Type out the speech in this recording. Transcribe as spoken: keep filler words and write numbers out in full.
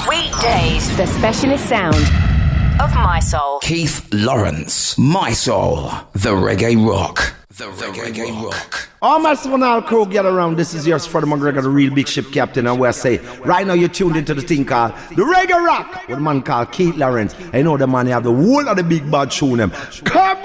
Weekdays, the specialist sound of My Soul. Keith Lawrence, My Soul, the Reggae Rock. The Reggae, the Reggae Rock. rock. All my small crew get around. This is yours, Freddie McGregor, the real big ship captain. And we say, right now you're tuned into the thing called the Reggae Rock with a man called Keith Lawrence. I know the man, he have the whole of the big bad tune them. Come